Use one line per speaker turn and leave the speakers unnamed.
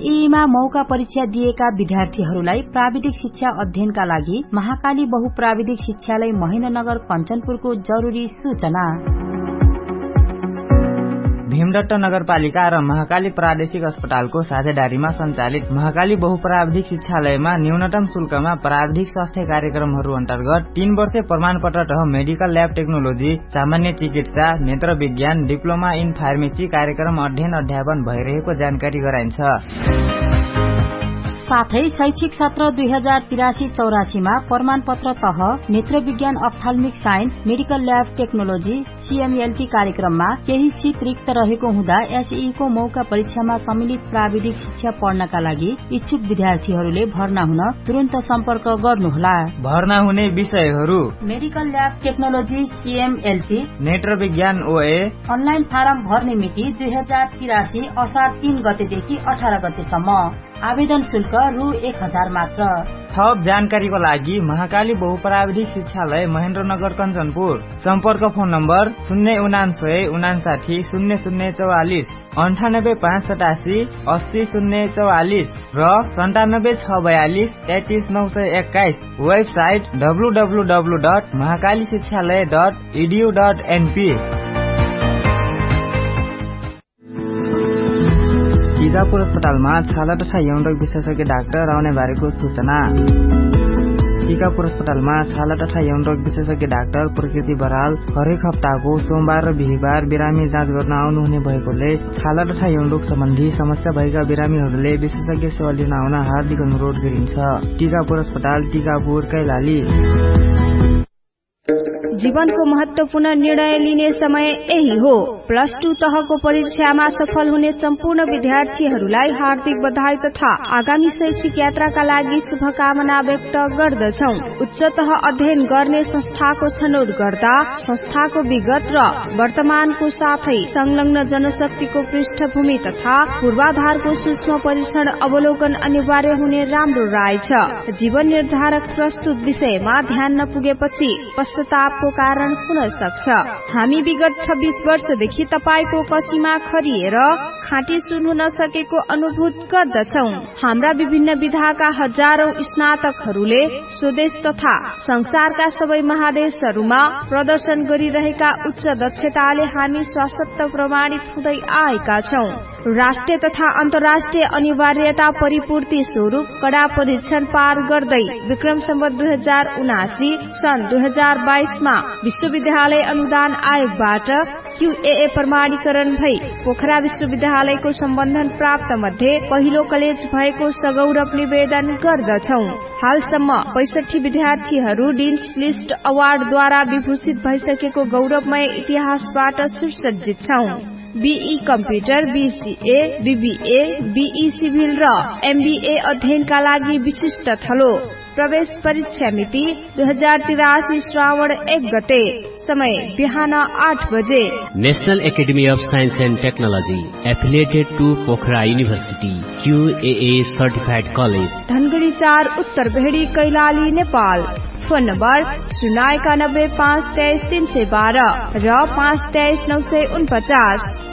एसईमा मौका परीक्षा दिएका विद्यार्थीहरूलाई प्राविधिक शिक्षा अध्ययनका लागि महाकाली बहुप्राविधिक शिक्षालय महेन्द्रनगर कञ्चनपुरको जरुरी सूचना।
भीमडट्ट नगरपालिका र महाकाली प्रादेशिक अस्पतालको साझेदारीमा सञ्चालित महाकाली बहुप्राविधिक शिक्षालयमा न्यूनतम शुल्कमा प्राविधिक स्वास्थ्य कार्यक्रमहरू अन्तर्गत 3 वर्ष प्रमाणपत्र तह मेडिकल ल्याब टेक्नोलोजी, सामान्य चिकित्सा, नेत्र विज्ञान, डिप्लोमा इन फार्मेसी कार्यक्रम अध्ययन अध्यापन भइरहेको जानकारी गराइन्छ।
साथै शैक्षिक सत्र 2083-84 मा प्रमाणपत्र तह नेत्र विज्ञान, अप्थाल्मिक साइन्स, मेडिकल ल्याब टेक्नोलोजी, सीएमएलटी कार्यक्रममा केही सीट रिक्त रहेको हुँदा एसई को मौका परीक्षामा सम्मिलित प्राविधिक शिक्षा पढ्नका लागि इच्छुक विद्यार्थीहरूले भर्ना हुन तुरन्त सम्पर्क गर्नुहोला।
भर्ना हुने विषयहरू:
मेडिकल ल्याब टेक्नोलोजी सीएमएलटी,
नेत्र विज्ञान ओए।
अनलाइन फारम भर्ने मिति 2083 असार 3 गतेदेखि 18 गतेसम्म। आवेदन शुल्क रु 1000 मात्र।
थप जानकारीको लागि महाकाली बहुप्राविधिक शिक्षालय महेन्द्रनगर कञ्चनपुर। सम्पर्क फोन नम्बर 099 59 0044, 98587 80044 र 97642 33921। वेबसाइट www.mahakaliशिक्षालय.edu.np। टीकापुर अस्पतालमा छाला तथा यौन रोग विशेषज्ञ डाक्टर आउने बारेको सूचना। टीकापुर अस्पतालमा छाला तथा यौन रोग विशेषज्ञ डाक्टर प्रकृति बराल हरेक हप्ताको सोमबार र बिहीबार बिरामी जाँच गर्न आउनुहुने भएकोले छाला तथा यौन रोग सम्बन्धी समस्या भएका बिरामीहरूले विशेषज्ञ सेवा लिन आउन हार्दिक अनुरोध गरिन्छ। टीकापुर अस्पताल, टीकापुर, कैलाली।
जीवनको महत्वपूर्ण निर्णय लिने समय यही हो। प्लस 2 तहको परीक्षामा सफल हुने सम्पूर्ण विद्यार्थीहरूलाई हार्दिक बधाई तथा आगामी शैक्षिक यात्राका लागि शुभकामना व्यक्त गर्दछौं। उच्च तह अध्ययन गर्ने संस्थाको छनौट गर्दा संस्थाको विगत र वर्तमानको साथै संलग्न जनशक्तिको पृष्ठभूमि तथा पूर्वाधारको सूक्ष्म परीक्षण अवलोकन अनिवार्य हुने राम्रो राय छ। जीवन निर्धारक प्रस्तुत विषयमा ध्यान नपुगेपछि पश्चातापको कारण हुन सक्छ। हामी विगत 26 वर्षदेखि तपाईको कसीमा खरिएर खाँटी सुन हुन सकेको अनुभूत गर्दछौ। हाम्रा विभिन्न विधाका हजारौं स्नातकहरूले स्वदेश तथा संसारका सबै महादेशहरूमा प्रदर्शन गरिरहेका उच्च दक्षताले हामी स्वायत्त प्रमाणित हुँदै आएका छौं। राष्ट्रिय तथा अन्तर्राष्ट्रिय अनिवार्यता परिपूर्ति स्वरूप कड़ा परीक्षण पार गर्दै विक्रम सम्वत 2079 सन् 2022 मा विश्वविद्यालय अनुदान आयोगबाट QAA प्रमाणीकरण भई पोखरा विश्वविद्यालयको सम्बन्धन प्राप्त मध्ये पहिलो कलेज भएको सगौरव निवेदन गर्दछौं। हालसम्म 65 विद्यार्थीहरू डिन्स लिस्ट अवार्डद्वारा विभूषित भइसकेको गौरवमय इतिहासबाट सुसज्जित छौं। BE computer, BCA, BBA, BE civil र MBA अध्ययनका लागि विशिष्ट थलो। प्रवेश परीक्षा मिति 2083 श्रावण 1 गते। समय बिहान 8 बजे।
National academy of science and technology affiliated to Pokhara university, QAA certified college,
Dhangadhi 4 उत्तर भेडी, कैलाली, नेपाल। फोन नम्बर 091 523 312 र 523 949।